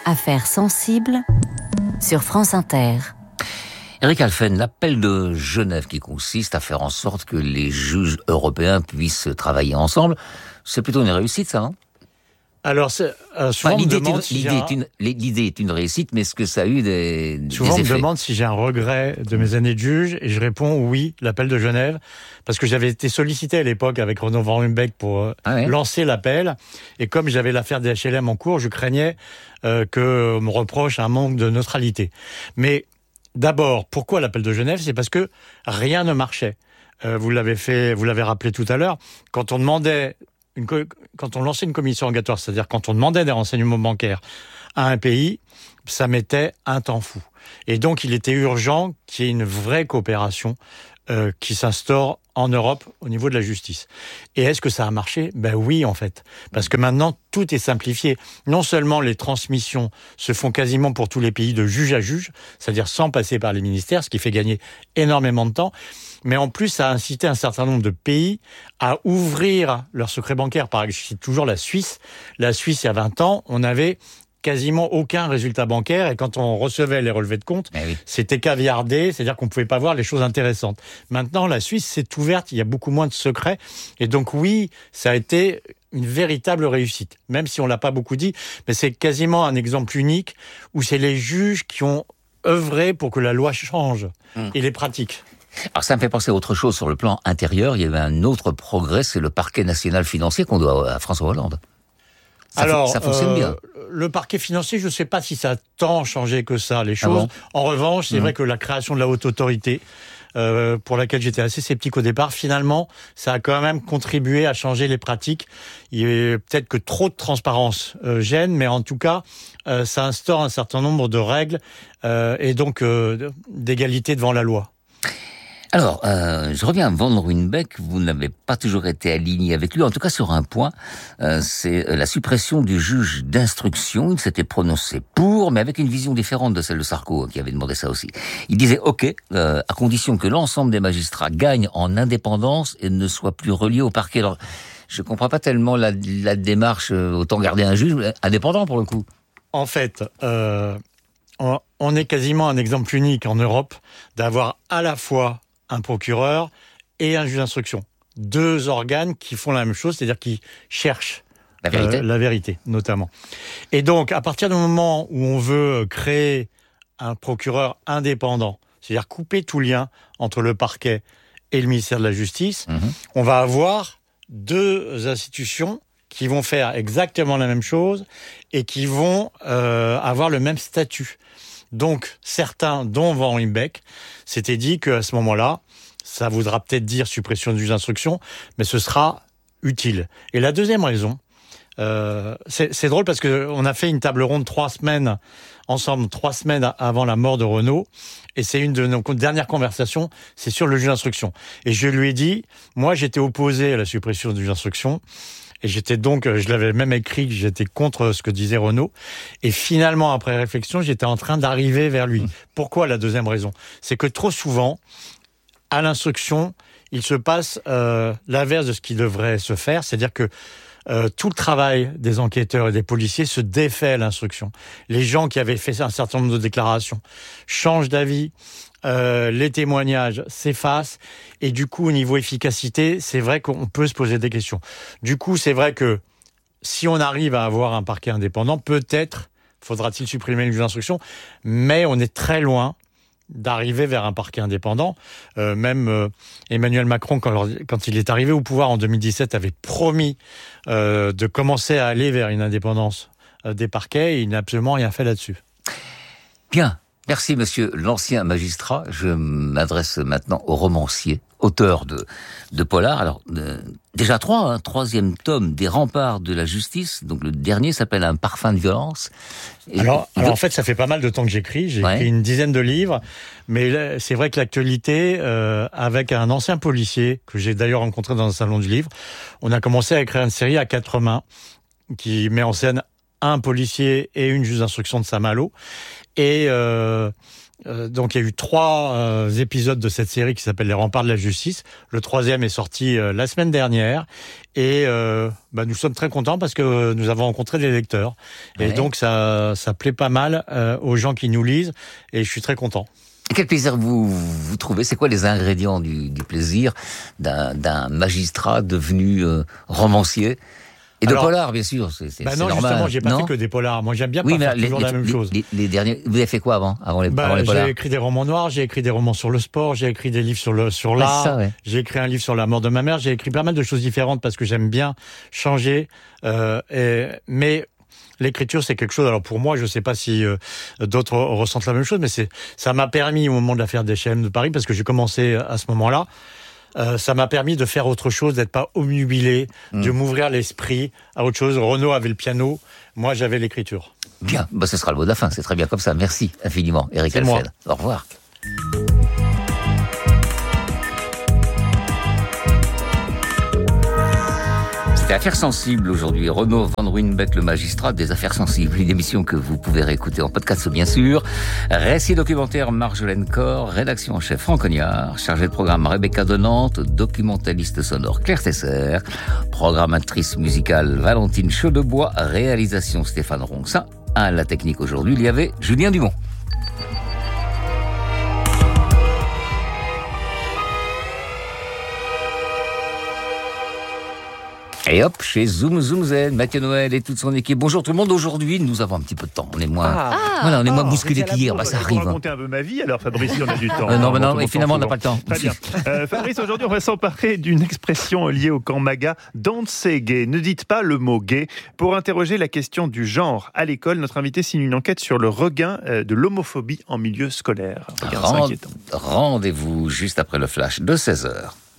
Affaires sensibles sur France Inter. Eric Halphen, l'appel de Genève qui consiste à faire en sorte que les juges européens puissent travailler ensemble, c'est plutôt une réussite, ça, hein? Alors, souvent l'idée est une réussite, mais est-ce que ça a eu des souvent effets? on me demande si j'ai un regret de mes années de juge, et je réponds oui, l'appel de Genève, parce que j'avais été sollicité à l'époque avec Renaud Van Ruymbeck pour lancer l'appel, et comme j'avais l'affaire des HLM en cours, je craignais que me reproche un manque de neutralité. Mais d'abord, pourquoi l'appel de Genève? C'est parce que rien ne marchait. Vous l'avez rappelé tout à l'heure, quand on lançait une commission rogatoire, c'est-à-dire quand on demandait des renseignements bancaires à un pays, ça mettait un temps fou. Et donc, il était urgent qu'il y ait une vraie coopération qui s'instaure en Europe au niveau de la justice. Et est-ce que ça a marché? Ben oui, en fait. Parce que maintenant, tout est simplifié. Non seulement les transmissions se font quasiment pour tous les pays de juge à juge, c'est-à-dire sans passer par les ministères, ce qui fait gagner énormément de temps, mais en plus, ça a incité un certain nombre de pays à ouvrir leur secret bancaire. Par exemple, je cite toujours la Suisse. La Suisse, il y a 20 ans, on avait quasiment aucun résultat bancaire, et quand on recevait les relevés de compte, c'était caviardé, c'est-à-dire qu'on pouvait pas voir les choses intéressantes. Maintenant, la Suisse s'est ouverte, il y a beaucoup moins de secrets, et donc oui, ça a été une véritable réussite, même si on l'a pas beaucoup dit, mais c'est quasiment un exemple unique où c'est les juges qui ont œuvré pour que la loi change et les pratiques. Alors ça me fait penser à autre chose sur le plan intérieur. Il y avait un autre progrès, c'est le parquet national financier qu'on doit à François Hollande. Ça fonctionne bien. Le parquet financier, je ne sais pas si ça a tant changé que ça, les choses. En revanche, c'est vrai que la création de la haute autorité, pour laquelle j'étais assez sceptique au départ, finalement, ça a quand même contribué à changer les pratiques. Il y a peut-être que trop de transparence gêne, mais en tout cas, ça instaure un certain nombre de règles et donc d'égalité devant la loi. Alors, je reviens à Van Ruymbeck. Vous n'avez pas toujours été aligné avec lui, en tout cas sur un point, c'est la suppression du juge d'instruction. Il s'était prononcé pour, mais avec une vision différente de celle de Sarko, qui avait demandé ça aussi. Il disait OK, à condition que l'ensemble des magistrats gagnent en indépendance et ne soient plus reliés au parquet. Alors, je comprends pas tellement la démarche, autant garder un juge indépendant pour le coup. En fait, on est quasiment un exemple unique en Europe d'avoir à la fois un procureur et un juge d'instruction. Deux organes qui font la même chose, c'est-à-dire qui cherchent la vérité, notamment. Et donc, à partir du moment où on veut créer un procureur indépendant, c'est-à-dire couper tout lien entre le parquet et le ministère de la Justice, on va avoir deux institutions qui vont faire exactement la même chose et qui vont avoir le même statut. Donc, certains, dont Van Ruymbeck, s'étaient dit qu'à ce moment-là, ça voudra peut-être dire suppression du juge d'instruction, mais ce sera utile. Et la deuxième raison, c'est drôle parce que on a fait une table ronde 3 semaines avant la mort de Renaud, et c'est une de nos dernières conversations, c'est sur le juge d'instruction. Et je lui ai dit, moi j'étais opposé à la suppression du juge d'instruction, et j'étais donc, je l'avais même écrit, que j'étais contre ce que disait Renaud. Et finalement, après réflexion, j'étais en train d'arriver vers lui. Pourquoi la deuxième raison? C'est que trop souvent, à l'instruction, il se passe l'inverse de ce qui devrait se faire. C'est-à-dire que tout le travail des enquêteurs et des policiers se défait à l'instruction. Les gens qui avaient fait un certain nombre de déclarations changent d'avis. Les témoignages s'effacent, et du coup, au niveau efficacité, c'est vrai qu'on peut se poser des questions. Du coup, c'est vrai que si on arrive à avoir un parquet indépendant, peut-être faudra-t-il supprimer le juge d'instruction, mais on est très loin d'arriver vers un parquet indépendant. Même Emmanuel Macron, quand il est arrivé au pouvoir en 2017, avait promis de commencer à aller vers une indépendance des parquets, et il n'a absolument rien fait là-dessus. Bien. Merci, monsieur l'ancien magistrat. Je m'adresse maintenant au romancier, auteur de polar. Alors, déjà troisième tome des remparts de la justice. Donc, le dernier s'appelle Un parfum de violence. Alors, en fait, ça fait pas mal de temps que j'écris. J'ai écrit une dizaine de livres. Mais là, c'est vrai que l'actualité, avec un ancien policier, que j'ai d'ailleurs rencontré dans un salon du livre, on a commencé à écrire une série à 4 mains, qui met en scène un policier et une juge d'instruction de Saint-Malo. Et Donc il y a eu 3 épisodes de cette série qui s'appelle Les Remparts de la Justice. Le 3e est sorti la semaine dernière et nous sommes très contents parce que nous avons rencontré des lecteurs. Et donc ça plaît pas mal aux gens qui nous lisent et je suis très content. Et quel plaisir vous trouvez? C'est quoi les ingrédients du plaisir d'un magistrat devenu romancier? Et de polar, bien sûr, c'est non, normal. Justement, j'ai pas fait que des polars. Moi, j'aime bien pas faire toujours la même chose. Les derniers, vous avez fait quoi avant les polars? J'ai écrit des romans noirs, j'ai écrit des romans sur le sport, j'ai écrit des livres sur l'art, j'ai écrit un livre sur la mort de ma mère, j'ai écrit pas mal de choses différentes parce que j'aime bien changer. Mais l'écriture, c'est quelque chose. Alors pour moi, je sais pas si d'autres ressentent la même chose, mais ça m'a permis au moment de l'affaire des HLM de Paris, parce que j'ai commencé à ce moment-là. Ça m'a permis de faire autre chose, d'être pas omnubilé, de m'ouvrir l'esprit à autre chose. Renaud avait le piano, moi j'avais l'écriture. Bien, ce sera le mot de la fin, c'est très bien comme ça. Merci infiniment, Eric Alfeld. Au revoir. Affaires sensibles aujourd'hui. Renaud Van Ruijnbeek, le magistrat des affaires sensibles. Une émission que vous pouvez réécouter en podcast, bien sûr. Récit documentaire Marjolaine Corr, rédaction en chef Franck Cognard, chargé de programme Rebecca de Nantes, documentaliste sonore Claire Tesser, programmatrice musicale Valentine Chaudebois, réalisation Stéphane Ronxin. À la technique aujourd'hui, il y avait Julien Dumont. Et hop, chez Zoom Zen, Mathieu Noël et toute son équipe. Bonjour tout le monde. Aujourd'hui, nous avons un petit peu de temps. On est moins, on est moins bousculés qu'hier. Ça arrive. Je vais raconter un peu ma vie. Alors, Fabrice, on a du temps. Non, mais finalement, on n'a pas le temps. Très bien. Fabrice, aujourd'hui, on va s'emparer d'une expression liée au camp MAGA. Don't say gay. Ne dites pas le mot gay. Pour interroger la question du genre à l'école, notre invité signe une enquête sur le regain de l'homophobie en milieu scolaire. Rendez-vous juste après le flash de 16h.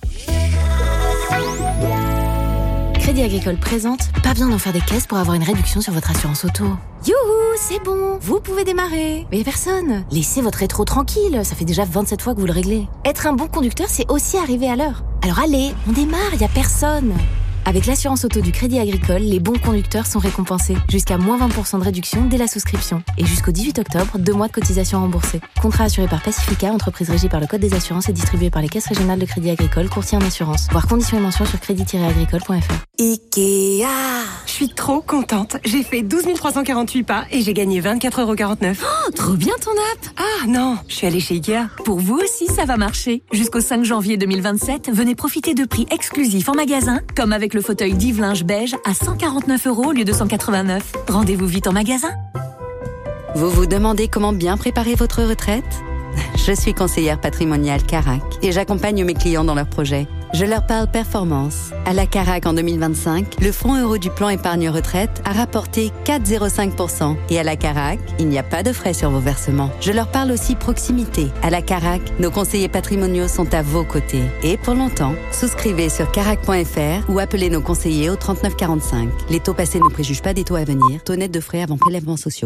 Crédit Agricole présente, pas besoin d'en faire des caisses pour avoir une réduction sur votre assurance auto. Youhou, c'est bon, vous pouvez démarrer. Mais y a personne. Laissez votre rétro tranquille, ça fait déjà 27 fois que vous le réglez. Être un bon conducteur, c'est aussi arriver à l'heure. Alors allez, on démarre, y a personne. Avec l'assurance auto du Crédit Agricole, les bons conducteurs sont récompensés. Jusqu'à moins 20% de réduction dès la souscription. Et jusqu'au 18 octobre, 2 mois de cotisation remboursée. Contrat assuré par Pacifica, entreprise régie par le Code des assurances et distribué par les caisses régionales de Crédit Agricole, courtier en assurance. Voir conditions et mentions sur crédit-agricole.fr. Ikea. Je suis trop contente. J'ai fait 12 348 pas et j'ai gagné 24,49 €. Oh, trop bien ton app. Ah non, je suis allée chez Ikea. Pour vous aussi, ça va marcher. Jusqu'au 5 janvier 2027, venez profiter de prix exclusifs en magasin, comme avec le fauteuil Dive-Linge beige à 149 € au lieu de 189. Rendez-vous vite en magasin. Vous vous demandez comment bien préparer votre retraite ? Je suis conseillère patrimoniale Carac et j'accompagne mes clients dans leurs projets. Je leur parle performance. À la Carac en 2025, le fonds euro du plan épargne retraite a rapporté 4,05%. Et à la Carac, il n'y a pas de frais sur vos versements. Je leur parle aussi proximité. À la Carac, nos conseillers patrimoniaux sont à vos côtés. Et pour longtemps, souscrivez sur carac.fr ou appelez nos conseillers au 39 45. Les taux passés ne préjugent pas des taux à venir. Taux net de frais avant prélèvements sociaux.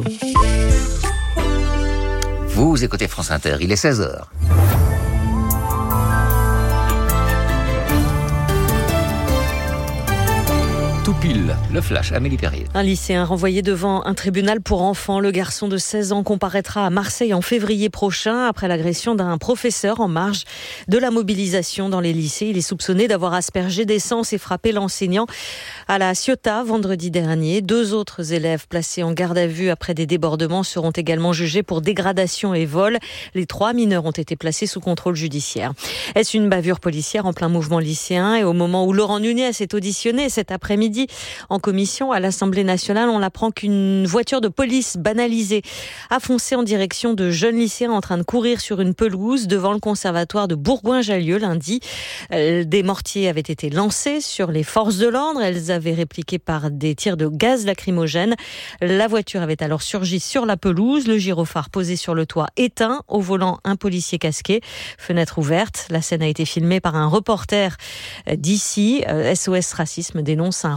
Vous écoutez France Inter, il est 16h. Tout pile, le flash, Amélie Perrier. Un lycéen renvoyé devant un tribunal pour enfants. Le garçon de 16 ans comparaîtra à Marseille en février prochain après l'agression d'un professeur en marge de la mobilisation dans les lycées. Il est soupçonné d'avoir aspergé d'essence et frappé l'enseignant à la Ciotat vendredi dernier. 2 autres élèves placés en garde à vue après des débordements seront également jugés pour dégradation et vol. Les 3 mineurs ont été placés sous contrôle judiciaire. Est-ce une bavure policière en plein mouvement lycéen? Et au moment où Laurent Nunez est auditionné cet après-midi en commission à l'Assemblée nationale, on apprend qu'une voiture de police banalisée a foncé en direction de jeunes lycéens en train de courir sur une pelouse devant le conservatoire de Bourgoin-Jallieu lundi. Des mortiers avaient été lancés sur les forces de l'ordre. Elles avaient répliqué par des tirs de gaz lacrymogène. La voiture avait alors surgi sur la pelouse, le gyrophare posé sur le toit éteint, au volant un policier casqué, fenêtre ouverte. La scène a été filmée par un reporter d'ici. SOS Racisme dénonce un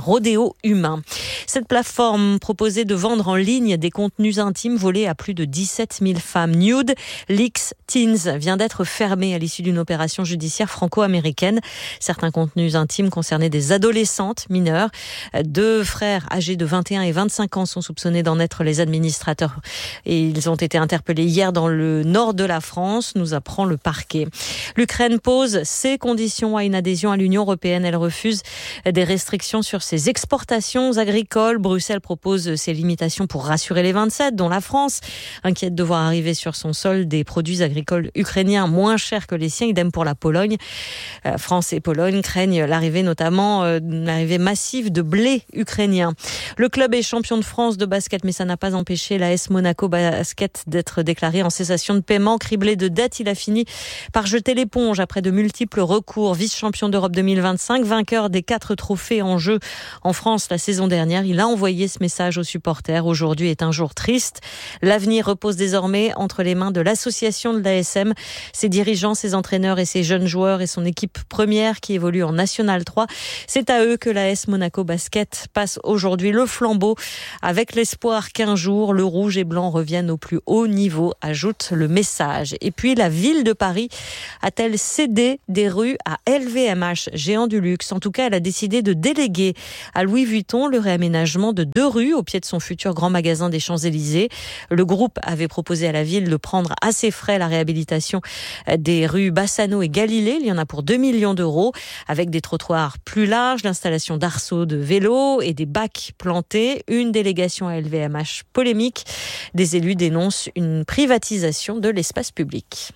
rodéo humain. Cette plateforme proposait de vendre en ligne des contenus intimes volés à plus de 17 000 femmes. Nude Leaks Teens vient d'être fermée à l'issue d'une opération judiciaire franco-américaine. Certains contenus intimes concernaient des adolescentes mineures. 2 frères âgés de 21 et 25 ans sont soupçonnés d'en être les administrateurs et ils ont été interpellés hier dans le nord de la France, nous apprend le parquet. L'Ukraine pose ses conditions à une adhésion à l'Union européenne. Elle refuse des restrictions sur ses exportations agricoles. Bruxelles propose ces limitations pour rassurer les 27, dont la France, inquiète de voir arriver sur son sol des produits agricoles ukrainiens moins chers que les siens. Idem pour la Pologne. France et Pologne craignent l'arrivée massive de blé ukrainien. Le club est champion de France de basket, mais ça n'a pas empêché l'AS Monaco Basket d'être déclaré en cessation de paiement. Criblé de dettes, il a fini par jeter l'éponge après de multiples recours. Vice-champion d'Europe 2025, vainqueur des 4 trophées en jeu en France la saison dernière, il a envoyé ce message aux supporters. Aujourd'hui est un jour triste. L'avenir repose désormais entre les mains de l'association de l'ASM, ses dirigeants, ses entraîneurs et ses jeunes joueurs et son équipe première qui évolue en National 3. C'est à eux que l'AS Monaco Basket passe aujourd'hui le flambeau avec l'espoir qu'un jour le rouge et blanc reviennent au plus haut niveau, ajoute le message. Et puis la ville de Paris a-t-elle cédé des rues à LVMH, géant du luxe? En tout cas, elle a décidé de déléguer à Louis Vuitton le réaménagement de 2 rues au pied de son futur grand magasin des Champs-Élysées. Le groupe avait proposé à la ville de prendre à ses frais la réhabilitation des rues Bassano et Galilée. Il y en a pour 2 millions d'euros, avec des trottoirs plus larges, l'installation d'arceaux de vélos et des bacs plantés. Une délégation à LVMH polémique. Des élus dénoncent une privatisation de l'espace public.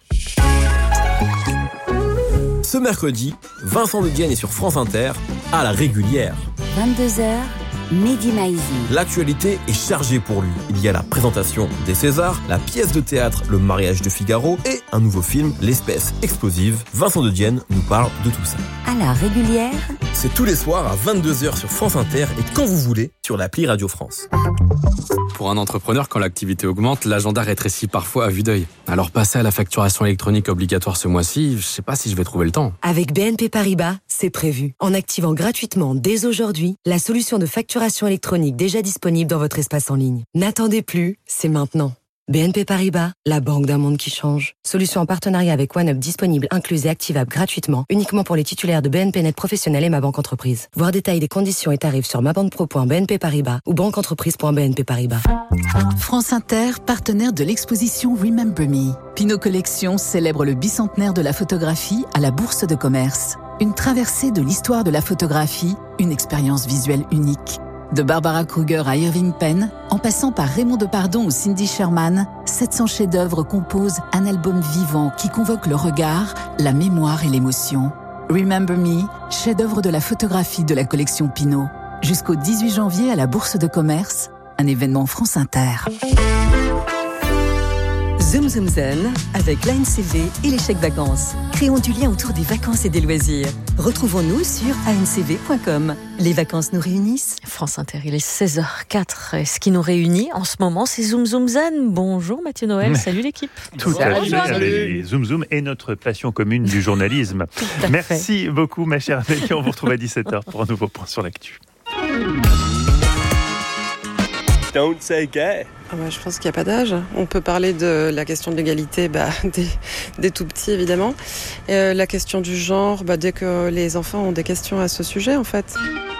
Ce mercredi, Vincent de Dienne est sur France Inter, à la régulière. 22h, Mehdi Maizi. L'actualité est chargée pour lui. Il y a la présentation des Césars, la pièce de théâtre Le mariage de Figaro et un nouveau film, L'espèce explosive. Vincent de Dienne nous parle de tout ça. À la régulière, c'est tous les soirs à 22h sur France Inter et quand vous voulez sur l'appli Radio France. Pour un entrepreneur, quand l'activité augmente, l'agenda rétrécit parfois à vue d'œil. Alors passer à la facturation électronique obligatoire ce mois-ci, je sais pas si je vais trouver le temps. Avec BNP Paribas, c'est prévu. En activant gratuitement dès aujourd'hui la solution de facturation électronique déjà disponible dans votre espace en ligne. N'attendez plus, c'est maintenant. BNP Paribas, la banque d'un monde qui change. Solution en partenariat avec OneUp disponible, incluse et activable gratuitement, uniquement pour les titulaires de BNP Net Professionnel et Ma Banque Entreprise. Voir détails des conditions et tarifs sur mabanquepro.bnp Paribas ou banqueentreprise.bnp Paribas. France Inter, partenaire de l'exposition Remember Me. Pinot Collection célèbre le bicentenaire de la photographie à la Bourse de Commerce. Une traversée de l'histoire de la photographie, une expérience visuelle unique. De Barbara Kruger à Irving Penn, en passant par Raymond Depardon ou Cindy Sherman, 700 chefs-d'œuvre composent un album vivant qui convoque le regard, la mémoire et l'émotion. Remember Me, chef-d'œuvre de la photographie de la collection Pinot. Jusqu'au 18 janvier à la Bourse de Commerce, un événement France Inter. Zoom Zoom Zen avec l'ANCV et les chèques vacances. Créons du lien autour des vacances et des loisirs. Retrouvons-nous sur ancv.com. Les vacances nous réunissent. France Inter, il est 16h04. Et ce qui nous réunit en ce moment, c'est Zoom Zoom Zen. Bonjour Mathieu Noël, salut l'équipe. Tout à fait. Les Zoom Zoom est notre passion commune du journalisme. Merci beaucoup ma chère Amélie, on vous retrouve à 17h pour un nouveau point sur l'actu. Don't say gay. Je pense qu'il n'y a pas d'âge. On peut parler de la question de l'égalité des tout petits, évidemment. Et la question du genre, dès que les enfants ont des questions à ce sujet, en fait.